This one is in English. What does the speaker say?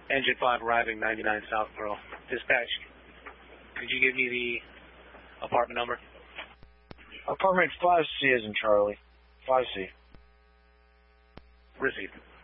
Engine 5 arriving 99 Southborough. Dispatch, could you give me the apartment number? Apartment 5C is in Charlie. 5C. Received.